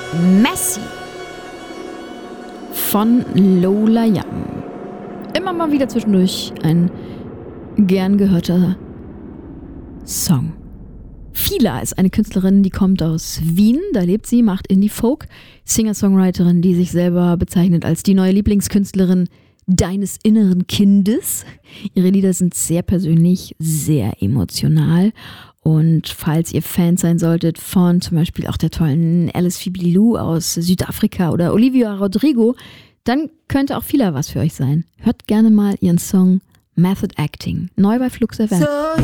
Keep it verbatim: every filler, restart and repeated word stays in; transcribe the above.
Messi von Lola Young. Immer mal wieder zwischendurch ein gern gehörter Song. Fila ist eine Künstlerin, die kommt aus Wien, da lebt sie, macht Indie-Folk, Singer-Songwriterin, die sich selber bezeichnet als die neue Lieblingskünstlerin deines inneren Kindes. Ihre Lieder sind sehr persönlich, sehr emotional. Und falls ihr Fans sein solltet von zum Beispiel auch der tollen Alice Fibilou aus Südafrika oder Olivia Rodrigo, dann könnte auch Fila was für euch sein. Hört gerne mal ihren Song Method Acting, neu bei Flux F M. So